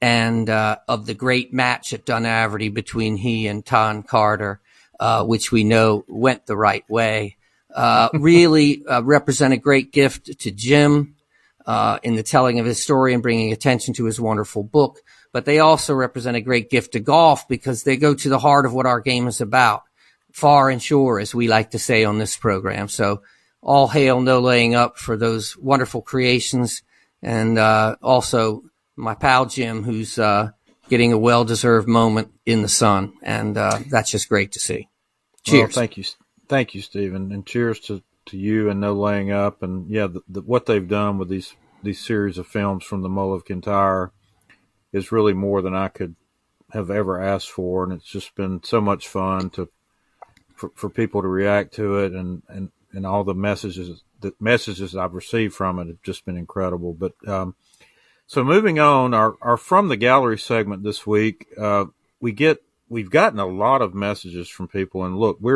and of the great match at Dunaverty between he and Ton Carter, which we know went the right way. Really represent a great gift to Jim in the telling of his story and bringing attention to his wonderful book. But they also represent a great gift to golf because they go to the heart of what our game is about, far and sure, as we like to say on this program. So all hail No Laying Up for those wonderful creations. And also my pal Jim, who's getting a well-deserved moment in the sun. And that's just great to see. Cheers. Well, thank you, Stephen, and cheers to you and No Laying Up. And yeah, what they've done with these series of films from the Mull of Kintyre is really more than I could have ever asked for, and it's just been so much fun for people to react to it, and all the messages I've received from it have just been incredible. But so moving on, our From the Gallery segment this week, we've gotten a lot of messages from people, and look,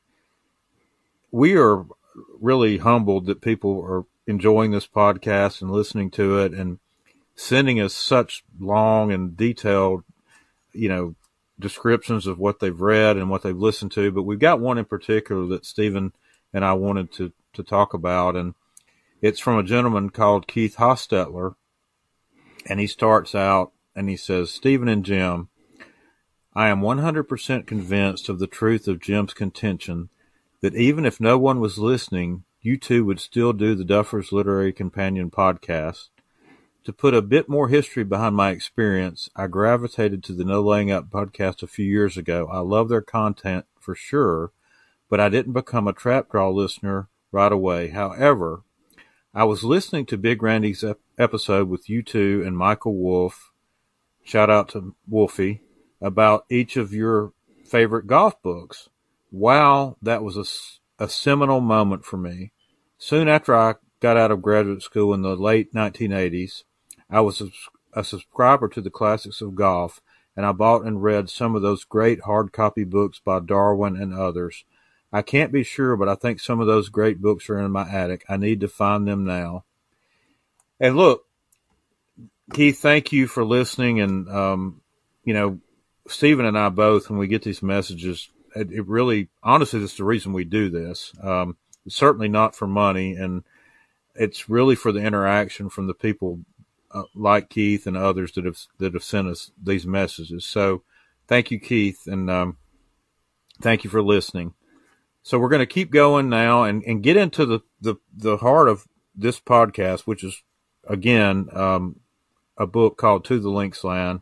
we are really humbled that people are enjoying this podcast and listening to it and sending us such long and detailed, descriptions of what they've read and what they've listened to. But we've got one in particular that Stephen and I wanted to talk about, and it's from a gentleman called Keith Hostetler. And he starts out and he says, Stephen and Jim, I am 100% convinced of the truth of Jim's contention that even if no one was listening, you two would still do the Duffers Literary Companion podcast. To put a bit more history behind my experience, I gravitated to the No Laying Up podcast a few years ago. I love their content for sure, but I didn't become a Trap Draw listener right away. However, I was listening to Big Randy's episode with you two and Michael Wolf, shout out to Wolfie, about each of your favorite golf books. Wow, that was a seminal moment for me. Soon after I got out of graduate school in the late 1980s, I was a subscriber to the Classics of Golf, and I bought and read some of those great hard copy books by Darwin and others. I can't be sure, but I think some of those great books are in my attic. I need to find them now. And look, Keith, thank you for listening. And, Stephen and I both, when we get these messages, it really, honestly, that's the reason we do this. It's certainly not for money, and it's really for the interaction from the people like Keith and others that have sent us these messages. So thank you, Keith, and thank you for listening. So we're going to keep going now and get into the heart of this podcast, which is, again, a book called To the Links Land,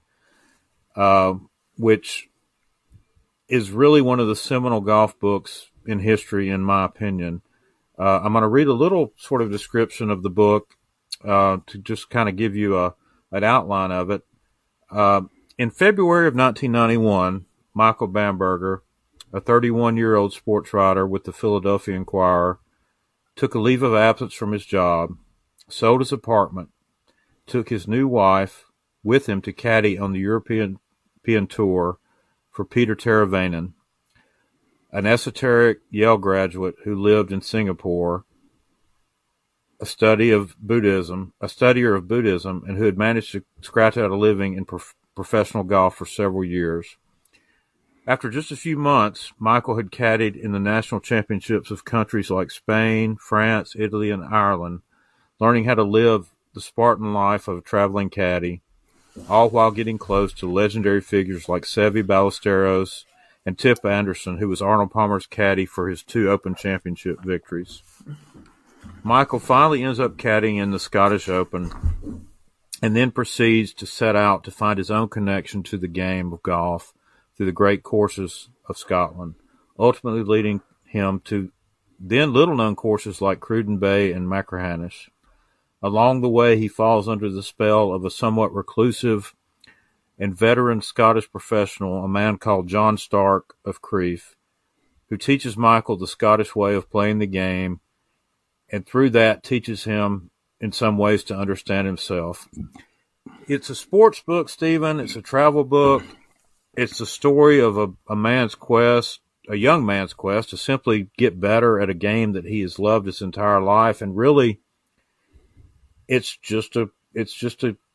which is really one of the seminal golf books in history, in my opinion. I'm going to read a little sort of description of the book to just kind of give you an outline of it. In February of 1991, Michael Bamberger, a 31-year-old sports writer with the Philadelphia Inquirer, took a leave of absence from his job, sold his apartment, took his new wife with him to caddy on the European tour for Peter Teravainen, an esoteric Yale graduate who lived in Singapore, a studier of Buddhism, and who had managed to scratch out a living in professional golf for several years. After just a few months, Michael had caddied in the national championships of countries like Spain, France, Italy, and Ireland, learning how to live the Spartan life of a traveling caddy, all while getting close to legendary figures like Seve Ballesteros and Tip Anderson, who was Arnold Palmer's caddy for his 2 Open Championship victories. Michael finally ends up caddying in the Scottish Open and then proceeds to set out to find his own connection to the game of golf through the great courses of Scotland, ultimately leading him to then little-known courses like Cruden Bay and Machrihanish. Along the way, he falls under the spell of a somewhat reclusive and veteran Scottish professional, a man called John Stark of Crieff, who teaches Michael the Scottish way of playing the game, and through that teaches him in some ways to understand himself. It's a sports book, Stephen. It's a travel book. It's the story of a man's quest, a young man's quest to simply get better at a game that he has loved his entire life. And really, it's just a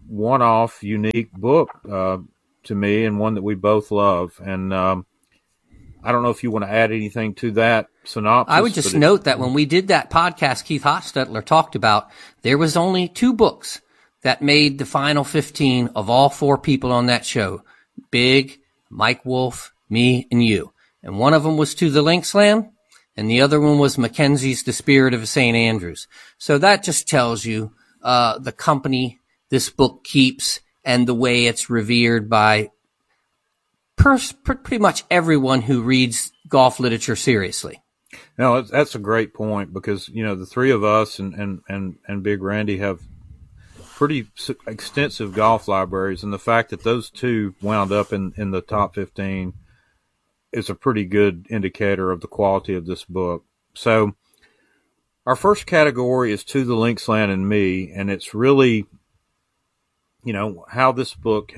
one-off, unique book to me, and one that we both love. And I don't know if you want to add anything to that synopsis. I would just note that when we did that podcast, Keith Hostetler talked about there was only 2 books that made the final 15 of all 4 people on that show. Big, Mike Wolfe, me, and you. And one of them was To the Lynx Land, and the other one was Mackenzie's The Spirit of St. Andrews. So that just tells you the company this book keeps and the way it's revered by pretty much everyone who reads golf literature seriously. No, that's a great point, because the three of us and Big Randy have pretty extensive golf libraries, and the fact that those 2 wound up in the top 15 is a pretty good indicator of the quality of this book. So our first category is To the Lynx Land and Me, and it's really how this book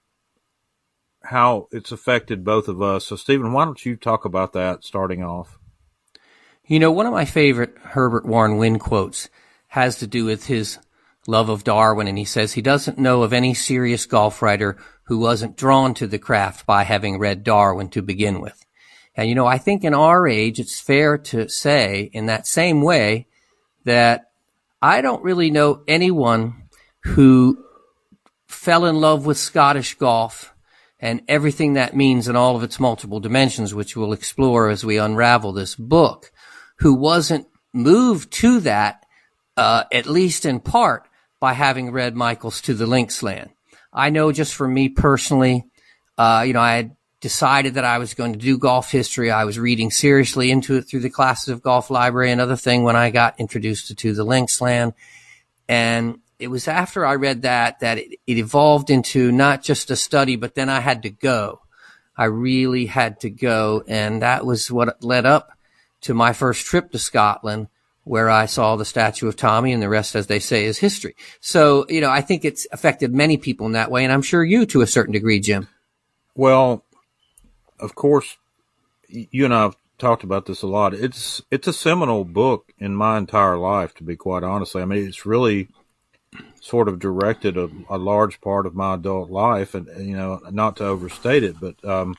how it's affected both of us. So, Stephen, why don't you talk about that starting off? One of my favorite Herbert Warren Wynn quotes has to do with his love of Darwin, and he says he doesn't know of any serious golf writer who wasn't drawn to the craft by having read Darwin to begin with. And, I think in our age, it's fair to say in that same way that I don't really know anyone who fell in love with Scottish golf and everything that means in all of its multiple dimensions, which we'll explore as we unravel this book, who wasn't moved to that, at least in part, by having read Michael's To the Lynx Land. I know just for me personally, I had decided that I was going to do golf history. I was reading seriously into it through the Classes of Golf Library, another thing when I got introduced to the Lynx Land. And it was after I read that it evolved into not just a study, but then I had to go. I really had to go. And that was what led up to my first trip to Scotland, where I saw the statue of Tommy, and the rest, as they say, is history. So, I think it's affected many people in that way, and I'm sure you to a certain degree, Jim. Well, of course, you and I have talked about this a lot. It's a seminal book in my entire life, to be quite honest. I mean, it's really sort of directed a large part of my adult life, and not to overstate it, but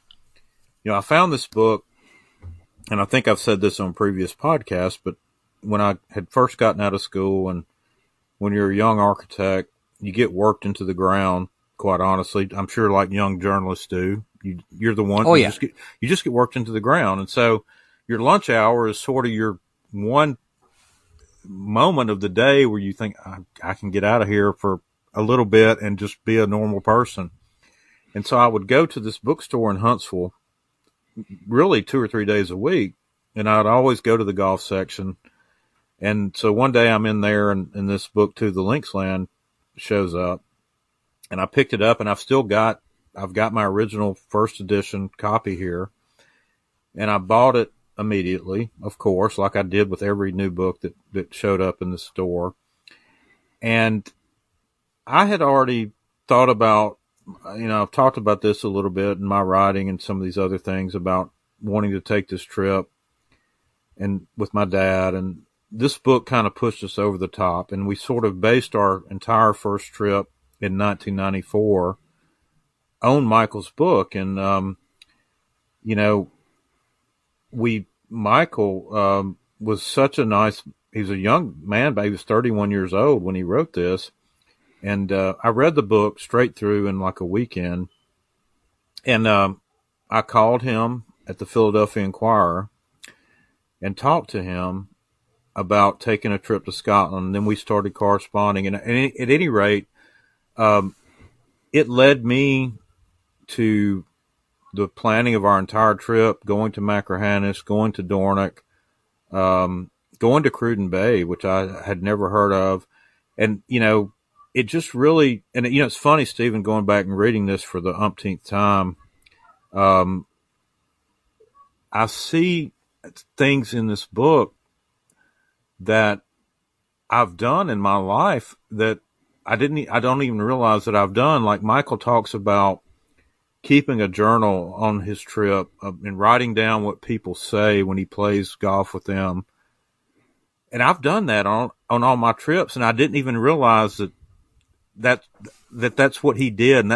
I found this book, and I think I've said this on previous podcasts, but when I had first gotten out of school, and when you're a young architect, you get worked into the ground, quite honestly. I'm sure like young journalists do. You're the one. Oh, yeah. You just get worked into the ground. And so your lunch hour is sort of your one moment of the day where you think, I can get out of here for a little bit and just be a normal person. And so I would go to this bookstore in Huntsville really 2 or 3 days a week, and I'd always go to the golf section. And so one day I'm in there, and this book, To the Lynx Land, shows up, and I picked it up, and I've got my original first edition copy here, and I bought it immediately, of course, like I did with every new book that showed up in the store. And I had already thought about, I've talked about this a little bit in my writing and some of these other things about wanting to take this trip and with my dad, and this book kind of pushed us over the top, and we sort of based our entire first trip in 1994 on Michael's book. And, Michael was such a nice, he was a young man, but he was 31 years old when he wrote this. And I read the book straight through in like a weekend. And I called him at the Philadelphia Inquirer and talked to him about taking a trip to Scotland. And then we started corresponding. And at any rate, it led me to the planning of our entire trip, going to Machrihanish, going to Dornoch, going to Cruden Bay, which I had never heard of. And, it just really, and it's funny, Stephen, going back and reading this for the umpteenth time, I see things in this book that I've done in my life that I don't even realize that I've done. Like Michael talks about keeping a journal on his trip and writing down what people say when he plays golf with them. And I've done that on all my trips, and I didn't even realize that that's what he did. And